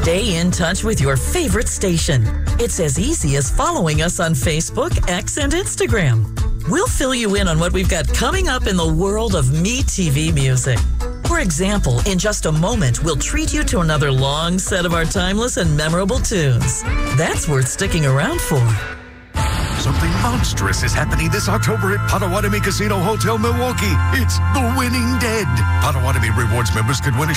Stay in touch with your favorite station. It's as easy as following us on Facebook, X, and Instagram. We'll fill you in on what we've got coming up in the world of MeTV music. For example, in just a moment, we'll treat you to another long set of our timeless and memorable tunes. That's worth sticking around for. Something monstrous is happening this October at Potawatomi Casino Hotel, Milwaukee. It's The Winning Dead. Potawatomi Rewards members could win a